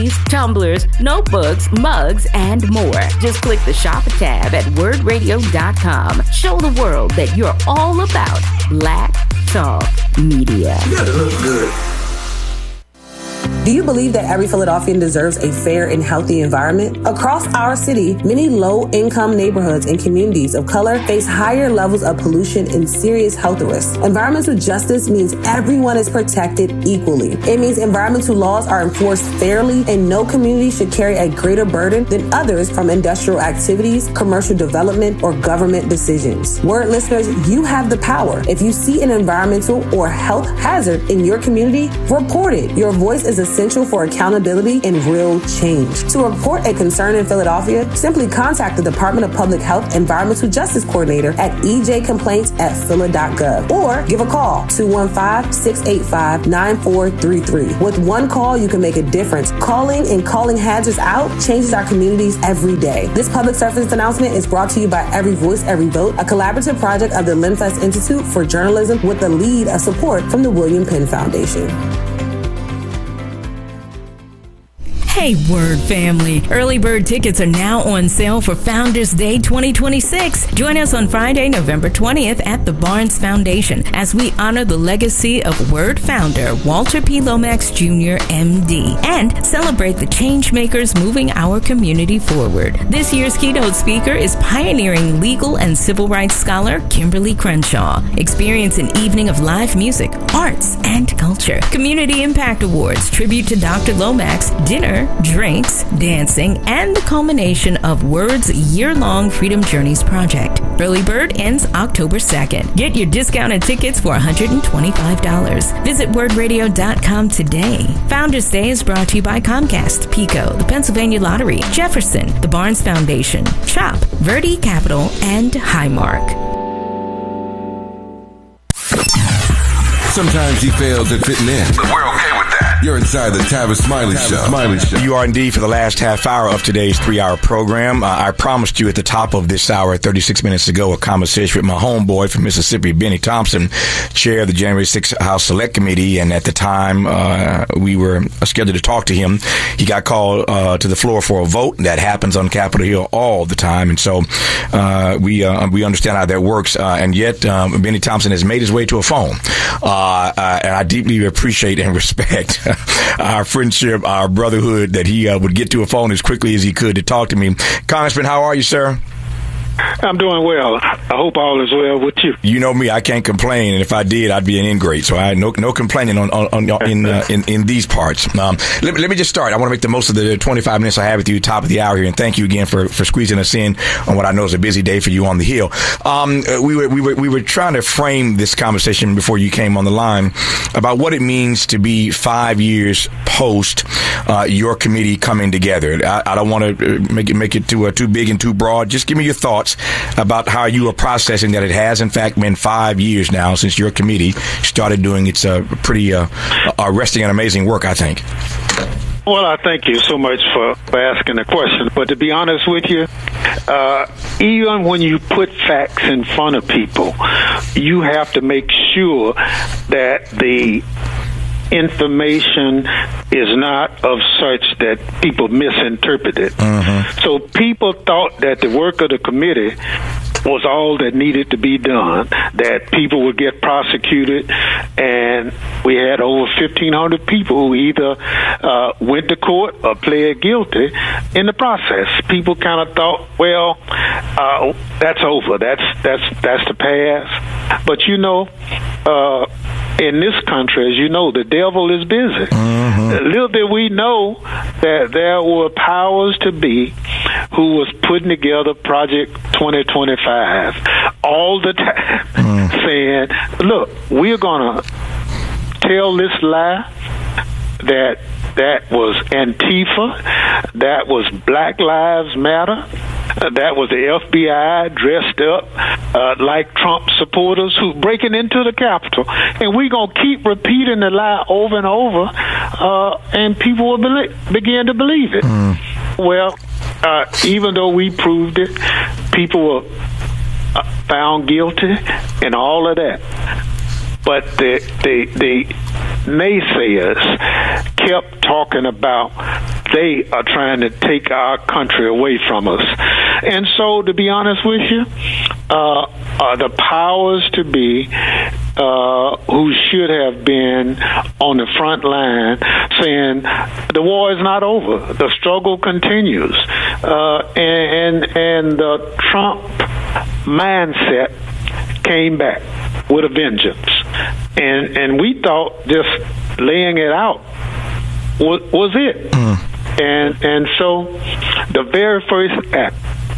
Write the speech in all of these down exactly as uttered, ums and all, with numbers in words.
tumblers, notebooks, mugs, and more. Just click the shop tab at word radio dot com. Show the world that you're all about Black Talk Media. You gotta look good. Do you believe that every Philadelphian deserves a fair and healthy environment? Across our city, many low-income neighborhoods and communities of color face higher levels of pollution and serious health risks. Environmental justice means everyone is protected equally. It means environmental laws are enforced fairly, and no community should carry a greater burden than others from industrial activities, commercial development, or government decisions. Word listeners, you have the power. If you see an environmental or health hazard in your community, report it. Your voice is essential for accountability and real change. To report a concern in Philadelphia, simply contact the Department of Public Health Environmental Justice Coordinator at e j complaints at phila dot gov or give a call two one five, six eight five, nine four three three. With one call, you can make a difference. Calling and calling hazards out changes our communities every day. This public service announcement is brought to you by Every Voice, Every Vote, a collaborative project of the Linfest Institute for Journalism with the lead of support from the William Penn Foundation. Hey, Word family. Early bird tickets are now on sale for Founders Day twenty twenty-six. Join us on Friday, November twentieth at the Barnes Foundation as we honor the legacy of Word founder Walter P. Lomax Junior, M D, and celebrate the change makers moving our community forward. This year's keynote speaker is pioneering legal and civil rights scholar Kimberly Crenshaw. Experience an evening of live music, arts, and culture. Community Impact Awards, tribute to Doctor Lomax, dinner, drinks, dancing, and the culmination of Word's year-long Freedom Journeys project. Early bird ends October second. Get your discounted tickets for one hundred twenty-five dollars. Visit word radio dot com today. Founders Day is brought to you by Comcast, Pico, the Pennsylvania Lottery, Jefferson, the Barnes Foundation, CHOP, Verde Capital, and Highmark. Sometimes you fail to fit in. But we're okay with that. You're inside the Tavis Smiley Show. Smiley Show. You are indeed for the last half hour of today's three-hour program. Uh, I promised you at the top of this hour, thirty-six minutes ago, a conversation with my homeboy from Mississippi, Benny Thompson, chair of the January sixth House Select Committee. And at the time, uh, we were scheduled to talk to him. He got called uh, to the floor for a vote. That happens on Capitol Hill all the time. And so uh, we uh, we understand how that works. Uh, and yet, um, Benny Thompson has made his way to a phone. Uh, uh, and I deeply appreciate and respect our friendship, our brotherhood, that he uh, would get to a phone as quickly as he could to talk to me. Congressman, how are you, sir? I'm doing well. I hope all is well with you. You know me, I can't complain, and if I did, I'd be an ingrate. So I no no complaining on, on, on in, uh, in in these parts. Um, let, let me just start. I want to make the most of the twenty-five minutes I have with you, top of the hour here, and thank you again for, for squeezing us in on what I know is a busy day for you on the Hill. Um, we were we were we were trying to frame this conversation before you came on the line about what it means to be five years post uh, your committee coming together. I, I don't want to make it make it too uh, too big and too broad. Just give me your thoughts about how you are processing that it has, in fact, been five years now since your committee started doing its uh, pretty uh, arresting and amazing work, I think. Well, I thank you so much for, for asking the question. But to be honest with you, uh, even when you put facts in front of people, you have to make sure that the information is not of such that people misinterpret it. Mm-hmm. So people thought that the work of the committee was all that needed to be done, that people would get prosecuted, and we had over fifteen hundred people who either uh, went to court or pled guilty in the process. People kind of thought, well, uh, that's over. That's that's that's the past. But you know, uh, in this country, as you know, the devil is busy. Mm-hmm. Little did we know that there were powers to be who was putting together Project twenty twenty-five all the time, mm. saying, look, we're going to tell this lie that that was Antifa, that was Black Lives Matter, uh, that was the F B I dressed up uh, like Trump supporters who breaking into the Capitol, and we're going to keep repeating the lie over and over, uh, and people will be- begin to believe it. Mm. Well, uh, even though we proved it, people were uh, found guilty and all of that. But the, the, the naysayers kept talking about they are trying to take our country away from us. And so, to be honest with you, uh, uh, the powers to be, uh, who should have been on the front line saying the war is not over, the struggle continues, uh, and, and, and the Trump mindset came back with a vengeance. And, and we thought just laying it out was, was it. Mm. And and so the very first act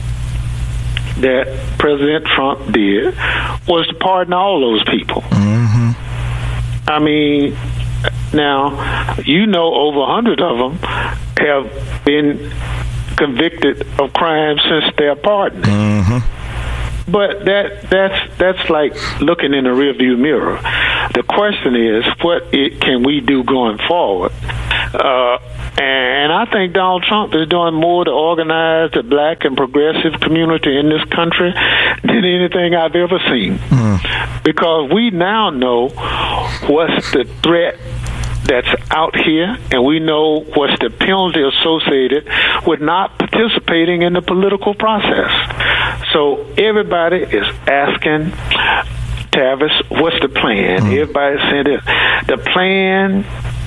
that President Trump did was to pardon all those people. Mm-hmm. I mean, now, you know over a hundred of them have been convicted of crimes since their pardon. Mm-hmm. But that that's that's like looking in the rearview mirror. The question is, what it, can we do going forward? Uh, and I think Donald Trump is doing more to organize the black and progressive community in this country than anything I've ever seen. Mm. Because we now know what's the threat that's out here, and we know what's the penalty associated with not participating in the political process. So everybody is asking Tavis, what's the plan? Mm-hmm. Everybody's saying this. The plan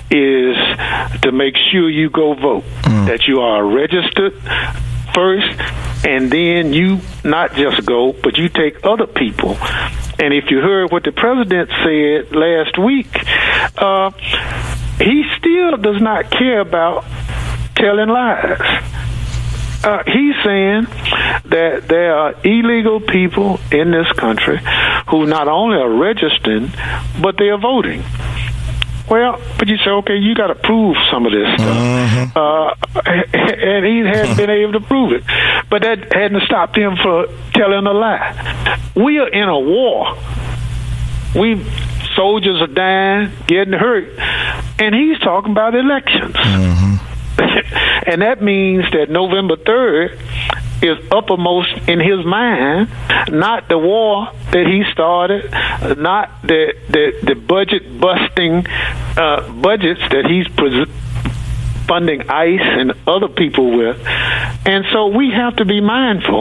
is to make sure you go vote, mm-hmm. that you are registered first, and then you not just go, but you take other people. And if you heard what the president said last week, uh, he still does not care about telling lies. Uh, he's saying that there are illegal people in this country who not only are registering, but they are voting. Well, but you say, okay, you got to prove some of this stuff. Mm-hmm. Uh, and he hadn't been able to prove it. But that hadn't stopped him from telling a lie. We are in a war. We soldiers are dying, getting hurt, and he's talking about elections. Mm-hmm. And that means that November third is uppermost in his mind, not the war that he started, not the the, the budget busting uh, budgets that he's pres- funding ICE and other people with. And so we have to be mindful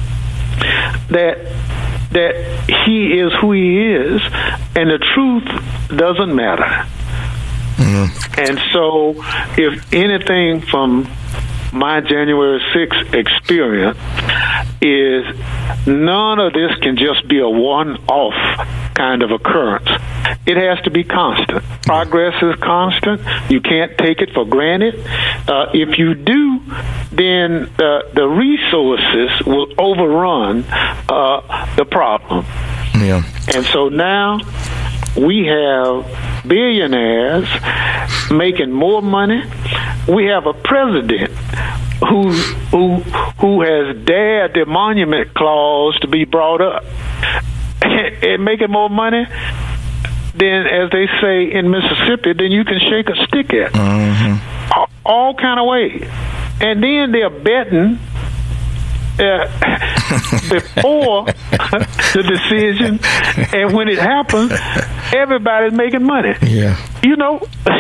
that that he is who he is, and the truth doesn't matter. Mm-hmm. And so if anything from my January sixth experience is none of this can just be a one-off kind of occurrence. It has to be constant. Progress is constant. You can't take it for granted. Uh, if you do, then uh, the resources will overrun uh, the problem. Yeah. And so now we have billionaires making more money. We have a president who who who has dared the monument clause to be brought up and making more money than, as they say in Mississippi, than you can shake a stick at. Mm-hmm. All, all kind of ways. And then they're betting Uh, before the decision, and when it happens, everybody's making money. Yeah, you know.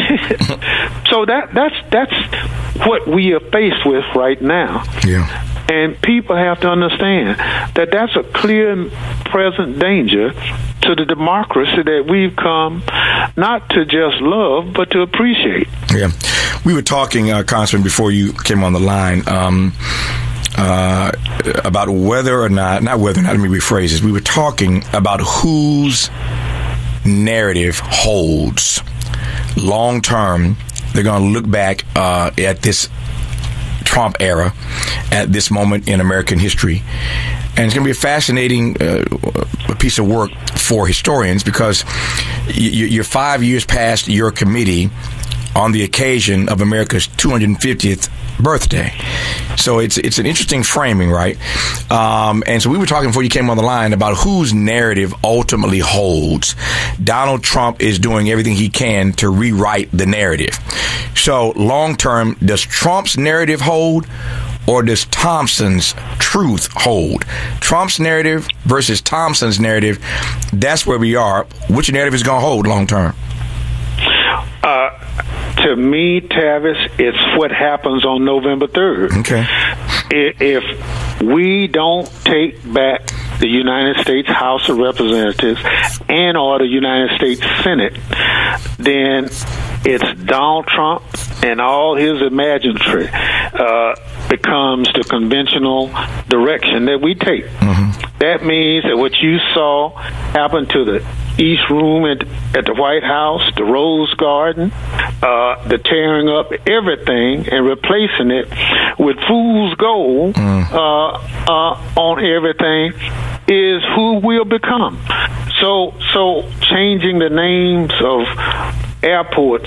So that that's that's what we are faced with right now. Yeah, and people have to understand that that's a clear and present danger to the democracy that we've come not to just love, but to appreciate. Yeah, we were talking, uh, Congressman, before you came on the line. Um, Uh, about whether or not, not whether or not, let me rephrase this. We were talking about whose narrative holds long term. They're going to look back uh, at this Trump era, at this moment in American history. And it's going to be a fascinating uh, piece of work for historians, because y- you're five years past your committee on the occasion of America's two hundred fiftieth birthday. So it's it's an interesting framing, right? Um, and so we were talking before you came on the line about whose narrative ultimately holds. Donald Trump is doing everything he can to rewrite the narrative. So long term, does Trump's narrative hold, or does Thompson's truth hold? Trump's narrative versus Thompson's narrative, that's where we are. Which narrative is going to hold long term? Uh, to me, Tavis, it's what happens on November third. Okay. If we don't take back the United States House of Representatives and or the United States Senate, then it's Donald Trump and all his imaginary uh, becomes the conventional direction that we take. Mm-hmm. That means that what you saw happen to the East Room at, at the White House, the Rose Garden, uh, the tearing up everything and replacing it with fool's gold mm. uh, uh, on everything is who we'll become. So, so changing the names of airports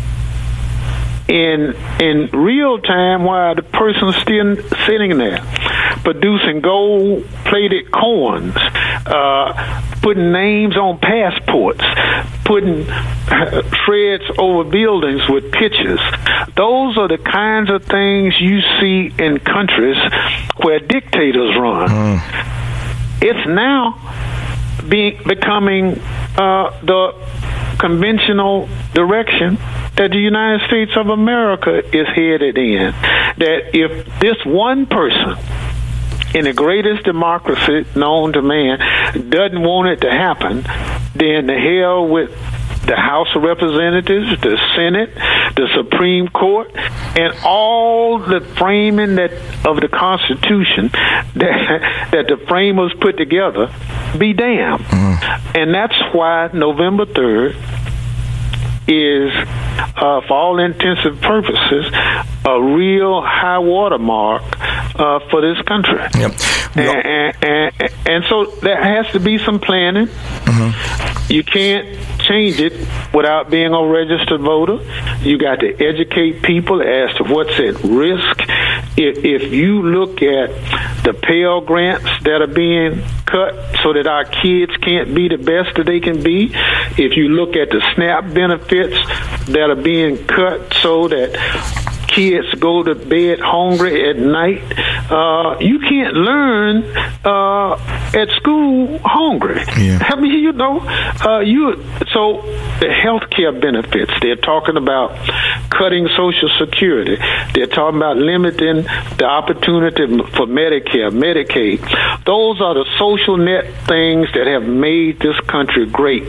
in in real time while the person's still sitting there, producing gold-plated coins, uh, putting names on passports, putting uh, shreds over buildings with pictures. Those are the kinds of things you see in countries where dictators run. Mm. It's now being becoming uh, the conventional direction that the United States of America is headed in. That if this one person in the greatest democracy known to man doesn't want it to happen, then the hell with the House of Representatives, the Senate, the Supreme Court, and all the framing that of the Constitution that that the framers put together, be damned. Mm. And that's why November third is, uh, for all intents and purposes, a real high water mark uh, for this country. Yep. And, and, and, and so there has to be some planning. Mm-hmm. You can't change it without being a registered voter. You got to educate people as to what's at risk. If, if you look at the Pell Grants that are being cut so that our kids can't be the best that they can be, if you look at the SNAP benefits that are being cut so that kids go to bed hungry at night, uh, you can't learn uh, at school hungry. Yeah. I mean, you know, uh, you so the health care benefits, they're talking about cutting Social Security. They're talking about limiting the opportunity for Medicare, Medicaid. Those are the social net things that have made this country great.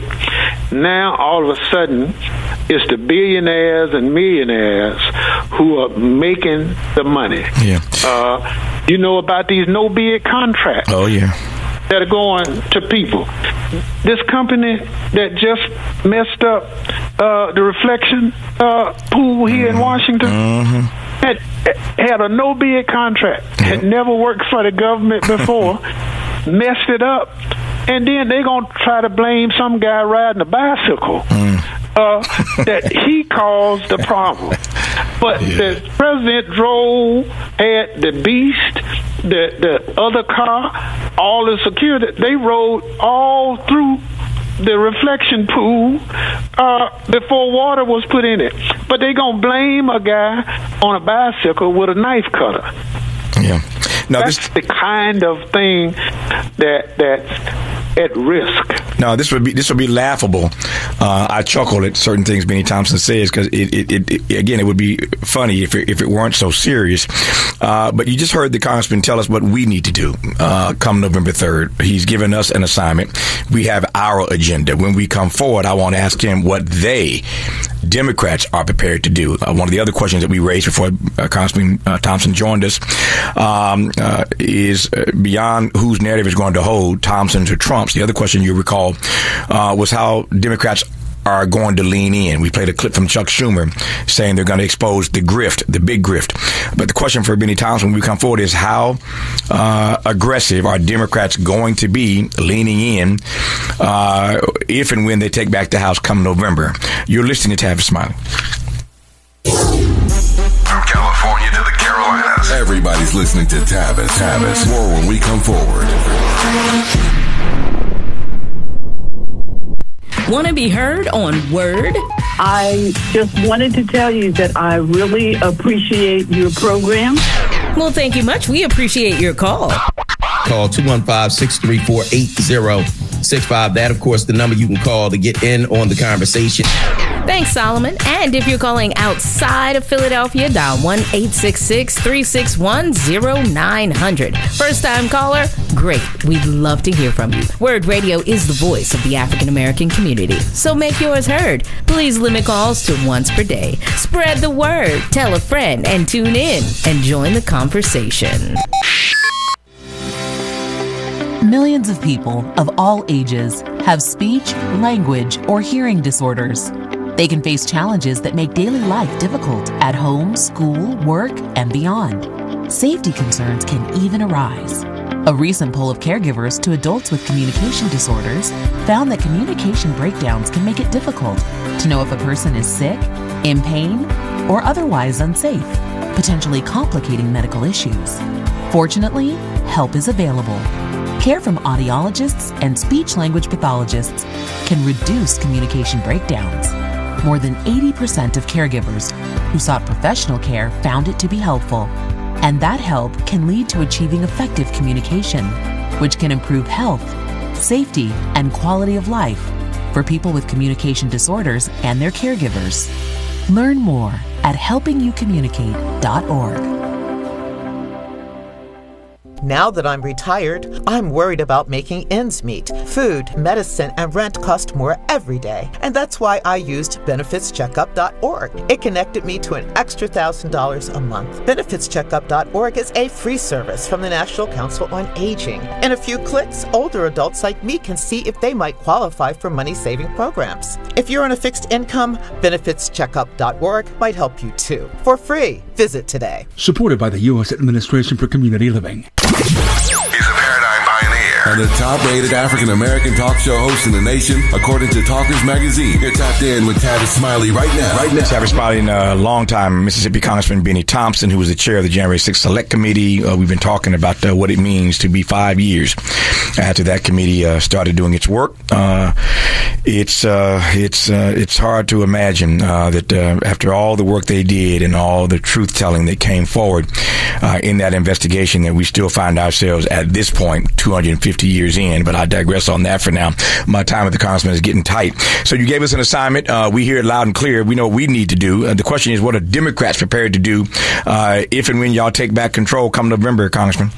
Now, all of a sudden, it's the billionaires and millionaires who are making the money. Yeah. Uh, you know about these no-bid contracts. Oh, yeah. That are going to people. This company that just messed up uh, the reflection uh, pool here mm-hmm. in Washington mm-hmm. had, had a no-bid contract. Yep. Had never worked for the government before. Messed it up. And then they're going to try to blame some guy riding a bicycle. Mm. Uh, that he caused the problem. But yeah. the president drove, had the Beast, the, the other car, all the security, they rode all through the reflection pool uh, before water was put in it. But they going to blame a guy on a bicycle with a knife cutter. Yeah. No, that's this... the kind of thing that that's at risk. No, this would be this would be laughable. Uh, I chuckle at certain things Benny Thompson says because it, it, it, it again it would be funny if it, if it weren't so serious. Uh, but you just heard the congressman tell us what we need to do uh, come November third. He's given us an assignment. We have our agenda. When we come forward, I want to ask him what they, Democrats, are prepared to do. Uh, one of the other questions that we raised before uh, Congressman uh, Thompson joined us um, uh, is uh, beyond whose narrative is going to hold, Thompson's or Trump's. The other question you recall uh, was how Democrats are going to lean in. We played a clip from Chuck Schumer saying they're going to expose the grift, the big grift. But the question for Benny Thompson when we come forward is how uh, aggressive are Democrats going to be leaning in uh, if and when they take back the House come November? You're listening to Tavis Smiley. From California to the Carolinas, everybody's listening to Tavis. Tavis. More when we come forward. Want to be heard on Word? I just wanted to tell you that I really appreciate your program. Well, thank you much. We appreciate your call. Call two one five, six three four, eight zero six five. That, of course, the number you can call to get in on the conversation. Thanks, Solomon. And if you're calling outside of Philadelphia, dial one eight six six, three six one, zero nine zero zero. First-time caller? Great. We'd love to hear from you. Word Radio is the voice of the African American community, so make yours heard. Please limit calls to once per day. Spread the word, tell a friend, and tune in and join the conversation. Millions of people of all ages have speech, language, or hearing disorders. They can face challenges that make daily life difficult at home, school, work, and beyond. Safety concerns can even arise. A recent poll of caregivers to adults with communication disorders found that communication breakdowns can make it difficult to know if a person is sick, in pain, or otherwise unsafe, potentially complicating medical issues. Fortunately, help is available. Care from audiologists and speech-language pathologists can reduce communication breakdowns. More than eighty percent of caregivers who sought professional care found it to be helpful, and that help can lead to achieving effective communication, which can improve health, safety, and quality of life for people with communication disorders and their caregivers. Learn more at helping you communicate dot org. Now that I'm retired, I'm worried about making ends meet. Food, medicine, and rent cost more every day, and that's why I used benefits checkup dot org. It connected me to an extra one thousand dollars a month. benefits checkup dot org is a free service from the National Council on Aging. In a few clicks, older adults like me can see if they might qualify for money-saving programs. If you're on a fixed income, benefits checkup dot org might help you too. For free, visit today. Supported by the U S Administration for Community Living. He's a paradigm pioneer and the top-rated African-American talk show host in the nation, according to Talkers Magazine. You're tapped in with Tavis Smiley right now. Right now. Tavis Smiley and a uh, longtime Mississippi Congressman Benny Thompson, who was the chair of the January sixth Select Committee. Uh, we've been talking about uh, what it means to be five years after that committee uh, started doing its work. Uh, it's uh, it's uh, it's hard to imagine uh, that uh, after all the work they did and all the truth-telling that came forward uh, in that investigation, that we still find ourselves at this point, two hundred fifty years in. But I digress on that for now. My time with the Congressman is getting tight. So you gave us an assignment. Uh, we hear it loud and clear. We know what we need to do. Uh, the question is, what are Democrats prepared to do uh, if and when y'all take back control come November, Congressman?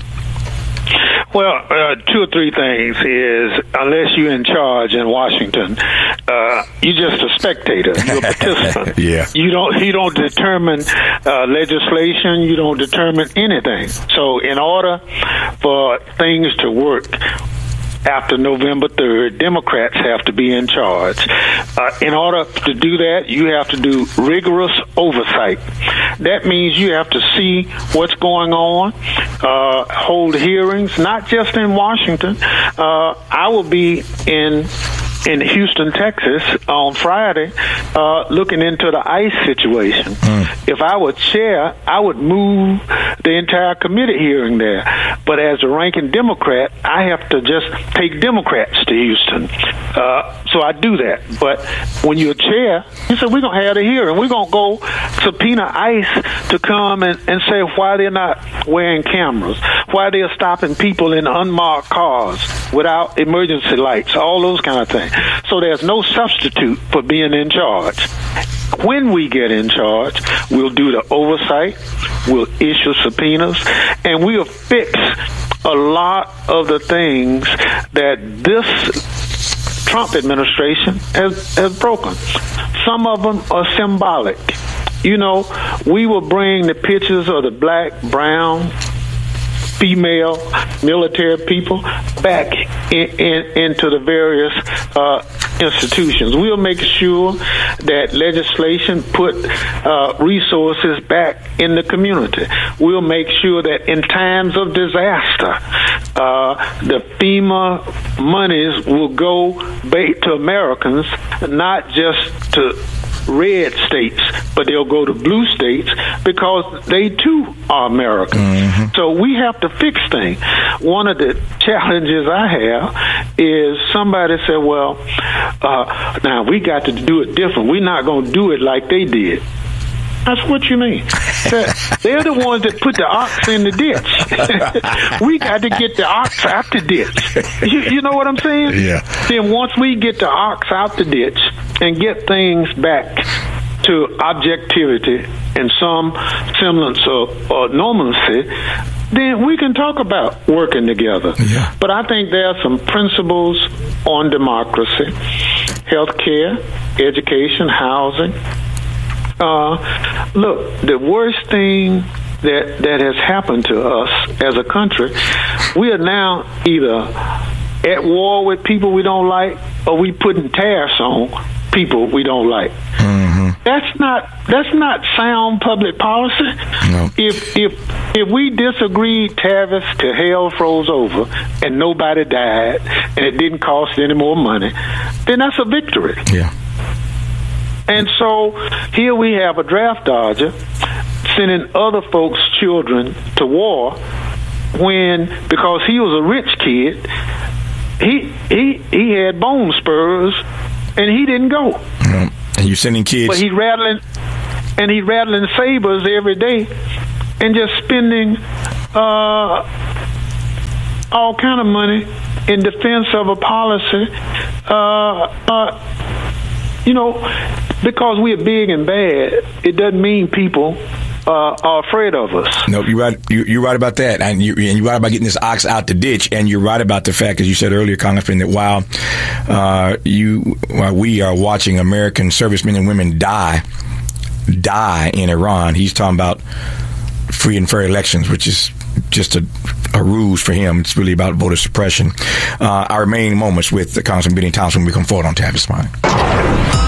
Well, uh, two or three things is, unless you're in charge in Washington, uh, you're just a spectator. You're a participant. Yeah. You don't, you don't determine uh, legislation. You don't determine anything. So in order for things to work after November third, Democrats have to be in charge. Uh, in order to do that, you have to do rigorous oversight. That means you have to see what's going on, uh, hold hearings, not just in Washington. Uh, I will be in in Houston, Texas on Friday, uh, looking into the ICE situation. Mm. If I were chair, I would move the entire committee hearing there. But as a ranking Democrat, I have to just take Democrats to Houston. Uh, so I do that. But when you're chair, you say, we're going to have a hearing. We're going to go subpoena ICE to come and, and say why they're not wearing cameras, why they're stopping people in unmarked cars without emergency lights, all those kind of things. So there's no substitute for being in charge. When we get in charge, we'll do the oversight, we'll issue subpoenas, and we'll fix a lot of the things that this Trump administration has, has broken. Some of them are symbolic. You know, we will bring the pictures of the black, brown, female military people back in, in, into the various uh, institutions. We'll make sure that legislation put uh, resources back in the community. We'll make sure that in times of disaster, uh, the FEMA monies will go back to Americans, not just to red states, but they'll go to blue states because they too are Americans. Mm-hmm. So we have to fix things. One of the challenges I have is somebody said, well, uh, now we got to do it different. We're not going to do it like they did. I said, what you mean? They're the ones that put the ox in the ditch. We got to get the ox out the ditch. You, you know what I'm saying? Yeah. Then once we get the ox out the ditch and get things back to objectivity and some semblance of uh, normalcy, then we can talk about working together. Yeah. But I think there are some principles on democracy, health care, education, housing. Uh, look, the worst thing that that has happened to us as a country, we are now either at war with people we don't like, or we putting tariffs on people we don't like. Mm-hmm. That's not that's not sound public policy. No. If if if we disagreed tariffs till hell froze over and nobody died and it didn't cost any more money, then that's a victory. Yeah. And so here we have a draft dodger sending other folks' children to war when, because he was a rich kid, he he he had bone spurs and he didn't go. Mm. And you're sending kids, but he rattling and he rattling sabers every day and just spending uh, all kind of money in defense of a policy. Uh, uh, you know, because we're big and bad, it doesn't mean people uh, are afraid of us. No, you're right. You, you're right about that, and, you, and you're right about getting this ox out the ditch. And you're right about the fact, as you said earlier, Congressman, that while uh, you, while we are watching American servicemen and women die, die in Iran, he's talking about free and fair elections, which is just a, a ruse for him. It's really about voter suppression. Uh, our remaining moments with Congressman Benny Thompson when we come forward on Tavis Smiley.